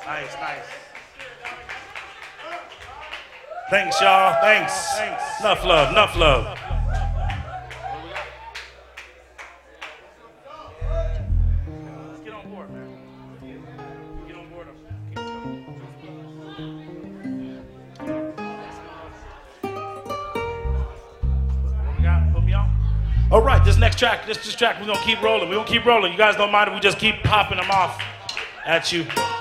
Nice, nice. Thanks, y'all. Thanks. Enough love, enough love. Let's get on board, man. Get on board. What we got? Put me on. All right, this next track, we're gonna keep rolling. We're gonna keep rolling. You guys don't mind if we just keep popping them off at you.